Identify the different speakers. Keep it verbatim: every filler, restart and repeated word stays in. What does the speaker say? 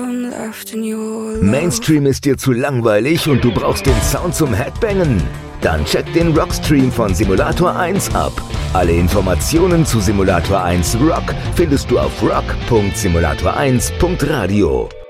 Speaker 1: Mainstream ist dir zu langweilig und du brauchst den Sound zum Headbangen? Dann check den Rockstream von Simulator eins ab. Alle Informationen zu Simulator eins Rock findest du auf rock punkt simulator eins punkt radio.